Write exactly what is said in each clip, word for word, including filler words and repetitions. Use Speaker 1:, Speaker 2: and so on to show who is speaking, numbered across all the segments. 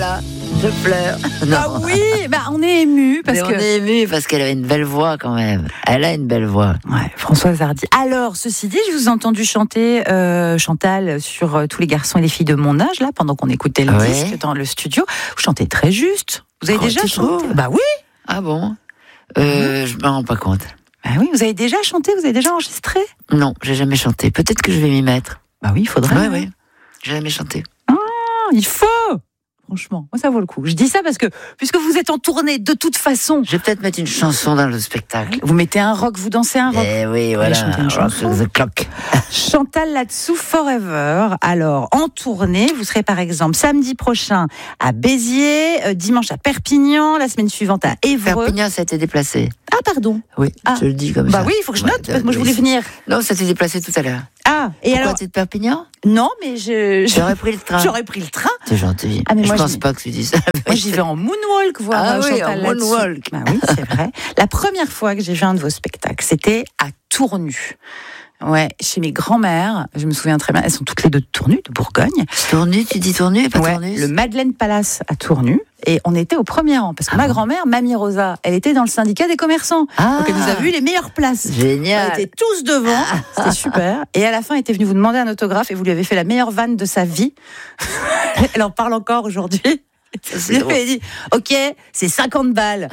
Speaker 1: voilà, je pleure. Non.
Speaker 2: Ah oui, bah on est ému parce
Speaker 1: Mais
Speaker 2: que
Speaker 1: on est ému parce qu'elle avait une belle voix quand même. Elle a une belle voix.
Speaker 2: Ouais, Françoise Hardy. Alors, ceci dit, je vous ai entendu chanter euh, Chantal sur euh, Tous les garçons et les filles de mon âge là pendant qu'on écoutait le
Speaker 1: Ouais.
Speaker 2: disque dans le studio. Vous chantez très juste. Vous avez
Speaker 1: Oh,
Speaker 2: déjà
Speaker 1: tu
Speaker 2: chanté?
Speaker 1: trouves
Speaker 2: Bah oui.
Speaker 1: Ah bon euh, Je me rends pas compte.
Speaker 2: Bah oui, vous avez déjà chanté, vous avez déjà enregistré?
Speaker 1: Non, j'ai jamais chanté. Peut-être que je vais m'y mettre.
Speaker 2: Bah oui, il faudrait.
Speaker 1: Ouais, ouais. J'ai jamais chanté.
Speaker 2: Ah, il faut. Franchement, moi ça vaut le coup. Je dis ça parce que puisque vous êtes en tournée de toute façon,
Speaker 1: Je vais peut-être mettre une chanson dans le spectacle.
Speaker 2: vous mettez un rock, vous dansez un rock.
Speaker 1: Eh oui,
Speaker 2: allez
Speaker 1: voilà.
Speaker 2: chanter une
Speaker 1: Rock
Speaker 2: chanson.
Speaker 1: the clock.
Speaker 2: Chantal là-dessous Forever. Alors, en tournée, vous serez par exemple samedi prochain à Béziers, euh, dimanche à Perpignan, la semaine suivante à Évreux.
Speaker 1: Perpignan, ça a été déplacé.
Speaker 2: Ah, pardon.
Speaker 1: Oui,
Speaker 2: Ah.
Speaker 1: je le dis comme
Speaker 2: Bah
Speaker 1: ça.
Speaker 2: oui, il faut que je
Speaker 1: Ouais,
Speaker 2: note, parce que moi je
Speaker 1: oui,
Speaker 2: voulais
Speaker 1: c'est-
Speaker 2: venir.
Speaker 1: Non, ça s'est déplacé tout à l'heure.
Speaker 2: Ah, et
Speaker 1: Pourquoi
Speaker 2: alors
Speaker 1: t'es de Perpignan?
Speaker 2: non, mais je, je-
Speaker 1: J'aurais pris le train.
Speaker 2: j'aurais pris le train.
Speaker 1: C'est gentil.
Speaker 2: Ah, mais
Speaker 1: je
Speaker 2: moi,
Speaker 1: pense
Speaker 2: je-
Speaker 1: pas que tu dis ça.
Speaker 2: Moi, j'y vais en moonwalk voir
Speaker 1: Ah
Speaker 2: euh,
Speaker 1: oui,
Speaker 2: Chantal
Speaker 1: en
Speaker 2: là-dessous.
Speaker 1: moonwalk.
Speaker 2: Bah oui, c'est vrai. La première fois que j'ai vu un de vos spectacles, c'était à Tournu. Ouais, chez mes grands-mères, je me souviens très bien, elles sont toutes les deux de Tournu, de Bourgogne.
Speaker 1: Tournu, tu dis tournu et pas
Speaker 2: Ouais,
Speaker 1: tournu?
Speaker 2: le Madeleine Palace à Tournu. Et on était au premier rang, parce que
Speaker 1: Ah
Speaker 2: ma
Speaker 1: bon
Speaker 2: grand-mère, Mamie Rosa, elle était dans le syndicat des commerçants.
Speaker 1: Ah.
Speaker 2: Donc elle nous a vu les meilleures places.
Speaker 1: Génial.
Speaker 2: On était tous devant, c'était super. Et à la fin, elle était venue vous demander un autographe et vous lui avez fait la meilleure vanne de sa vie. Elle en parle encore aujourd'hui.
Speaker 1: Ça,
Speaker 2: Vous
Speaker 1: c'est
Speaker 2: lui
Speaker 1: drôle.
Speaker 2: avez dit, ok, c'est cinquante balles.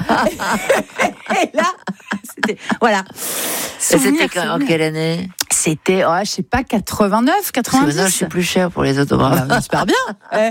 Speaker 2: Et là, c'était, voilà.
Speaker 1: Et
Speaker 2: Souvenir,
Speaker 1: c'était quand- en
Speaker 2: souvenir.
Speaker 1: quelle année?
Speaker 2: C'était, oh, je sais pas, quatre-vingt-neuf,
Speaker 1: Parce que
Speaker 2: quatre-vingt-dix.
Speaker 1: maintenant, je suis plus cher pour les autographes.
Speaker 2: Bah, j'espère bien. Ouais.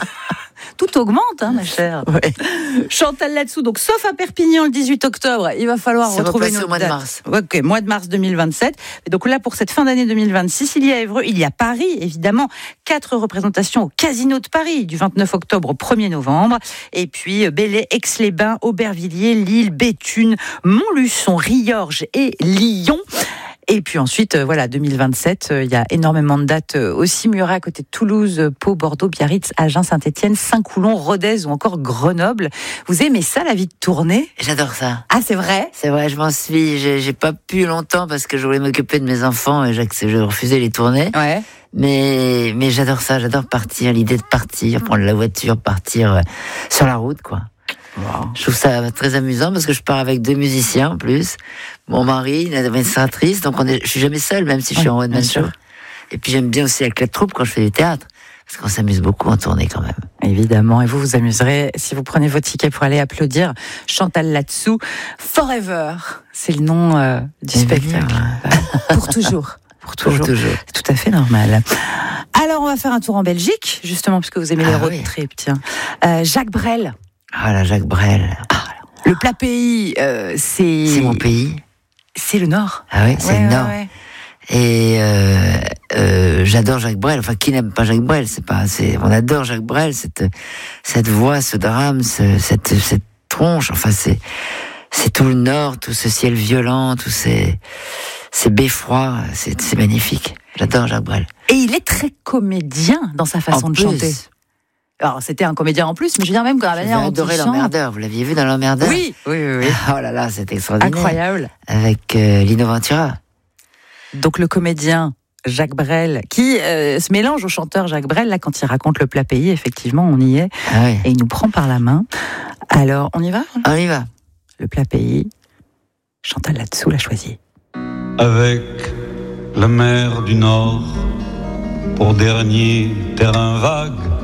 Speaker 2: Tout augmente, hein, ma chère.
Speaker 1: Ouais.
Speaker 2: Chantal là-dessous, donc sauf à Perpignan le dix-huit octobre, il va falloir
Speaker 1: C'est
Speaker 2: retrouver
Speaker 1: replacé
Speaker 2: une
Speaker 1: au mois de
Speaker 2: date.
Speaker 1: mars.
Speaker 2: Ok, mois de mars deux mille vingt-sept. Et donc là, pour cette fin d'année deux mille vingt-six, il y a Évreux, il y a Paris, évidemment. Quatre représentations au Casino de Paris, du vingt-neuf octobre au premier novembre. Et puis Belley, Aix-les-Bains, Aubervilliers, Lille, Béthune, Montluçon, Riorges et Lyon. Et puis ensuite, euh, voilà, deux mille vingt-sept, euh, il y a énormément de dates euh, aussi Muret à côté de Toulouse, euh, Pau, Bordeaux, Biarritz, Agen, Saint-Étienne, Saint-Coulon, Rodez ou encore Grenoble. Vous aimez ça, la vie de tournée?
Speaker 1: J'adore ça.
Speaker 2: Ah, c'est vrai?
Speaker 1: C'est vrai, je m'en suis. J'ai, j'ai pas pu longtemps parce que je voulais m'occuper de mes enfants et j'ai, je refusais les tournées.
Speaker 2: Ouais.
Speaker 1: Mais, mais j'adore ça, j'adore partir, l'idée de partir, prendre la voiture, partir euh, sur la route, quoi.
Speaker 2: Wow.
Speaker 1: Je trouve ça très amusant parce que je pars avec deux musiciens en plus. Mon mari, une administratrice, donc on est, je suis jamais seule, même si je suis
Speaker 2: Oui,
Speaker 1: en one
Speaker 2: bien
Speaker 1: man
Speaker 2: sûr.
Speaker 1: show. Et puis j'aime bien aussi avec la troupe quand je fais du théâtre. Parce qu'on s'amuse beaucoup en tournée quand même.
Speaker 2: Évidemment, et vous vous amuserez si vous prenez vos tickets pour aller applaudir Chantal là-dessous. Forever, c'est le nom euh, du
Speaker 1: Et
Speaker 2: spectacle.
Speaker 1: venir,
Speaker 2: Pour toujours. Pour
Speaker 1: Pour
Speaker 2: toujours.
Speaker 1: toujours.
Speaker 2: C'est tout à fait normal. Alors, on va faire un tour en Belgique, justement, puisque vous aimez les
Speaker 1: Ah
Speaker 2: road
Speaker 1: oui.
Speaker 2: trips. Tiens. Euh, Jacques Brel.
Speaker 1: Ah la Jacques Brel.
Speaker 2: Le plat pays, euh, c'est.
Speaker 1: C'est mon pays.
Speaker 2: C'est le Nord.
Speaker 1: Ah oui, c'est
Speaker 2: Ouais,
Speaker 1: le
Speaker 2: ouais,
Speaker 1: Nord.
Speaker 2: ouais.
Speaker 1: Et euh, euh, j'adore Jacques Brel. Enfin, qui n'aime pas Jacques Brel? C'est pas. C'est. On adore Jacques Brel. Cette cette voix, ce drame, ce, cette cette tronche. Enfin, c'est c'est tout le Nord, tout ce ciel violent, tous ces ces beffrois. C'est c'est magnifique. J'adore Jacques Brel.
Speaker 2: Et il est très comédien dans sa façon
Speaker 1: En
Speaker 2: de
Speaker 1: plus,
Speaker 2: chanter. Alors, c'était un comédien en plus, mais je veux dire même quand la
Speaker 1: J'avais
Speaker 2: manière dont
Speaker 1: adoré
Speaker 2: il chante.
Speaker 1: l'emmerdeur. Vous l'aviez vu dans l'emmerdeur?
Speaker 2: Oui, oui, oui, oui.
Speaker 1: Oh là là, c'est extraordinaire.
Speaker 2: Incroyable.
Speaker 1: Avec euh, Lino Ventura.
Speaker 2: Donc le comédien Jacques Brel, qui euh, se mélange au chanteur Jacques Brel, là, quand il raconte le plat pays, effectivement, on y est,
Speaker 1: Ah oui.
Speaker 2: et il nous prend par la main. Alors, on y va?
Speaker 1: On y va.
Speaker 2: Le plat pays, Chantal là-dessous l'a choisi.
Speaker 3: Avec la mer du Nord pour dernier terrain vague,